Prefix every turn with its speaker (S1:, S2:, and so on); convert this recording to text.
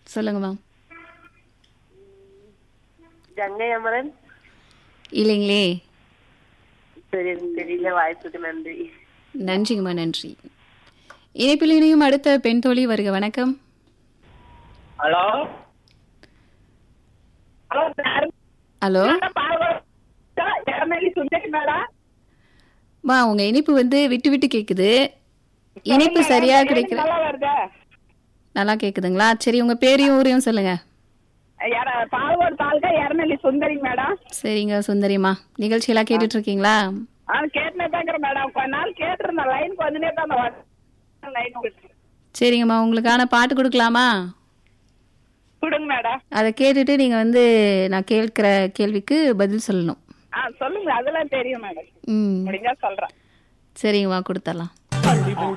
S1: சொல்லுங்கம்மா.
S2: கங்கை அமரன்.
S1: இல்லைங்களே.
S2: சரி, தெரியல. வாய்ப்புக்கு நன்றி.
S1: நன்றிங்கம்மா, நன்றி. இணைப்பில் இணையும் அடுத்த பெண் தோழி வருக. வணக்கம்.
S3: Hello hello
S1: hello
S3: madam.
S1: மா, உங்க இணைப்பு விட்டு விட்டு கேக்குது. இணைப்பு சரியா கிடைக்குது.
S3: நல்லா வருது.
S1: நல்லா கேக்குதுங்களா? சரி, உங்க பேரையும் ஊரையும் சொல்லுங்க.
S3: பாலவோடு தாலுகா எரநெல்லி சுந்தரி மேடம்.
S1: சரிங்க சுந்தரிமா, நிகழ்ச்சி எல்லாம் கேட்டுட்டு இருக்கீங்களா?
S3: கேட்டுனே தாங்கிறேன் மேடம். கொஞ்ச நாள் கேட்டிருந்தேன். லைன் கொஞ்ச தான் லைன்
S1: சரிங்கம்மா, உங்களுக்கான பாட்டு கொடுக்கலாமா?
S3: கொடுங்க மேடம்.
S1: அதை கேட்டுட்டு நீங்க நான் கேட்கிற கேள்விக்கு பதில் சொல்லணும்.
S3: சொல்லுங்க. அதெல்லாம் தெரியும் மேடம். முடிஞ்சா சொல்றேன்.
S1: சரிங்கம்மா, கொடுத்துடலாம்.